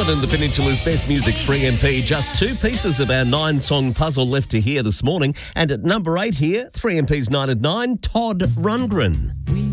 Melbourne and the Peninsula's best music 3MP. Just 2 pieces of our 9-song puzzle left to hear this morning. And at number 8 here, 3MP's 9 at 9, Todd Rundgren.